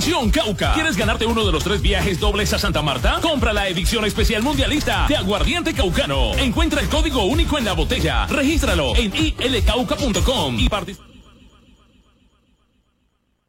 Cauca. ¿Quieres ganarte uno de los 3 viajes dobles a Santa Marta? Compra la edición especial mundialista de Aguardiente Caucano. Encuentra el código único en la botella. Regístralo en ilcauca.com y participa.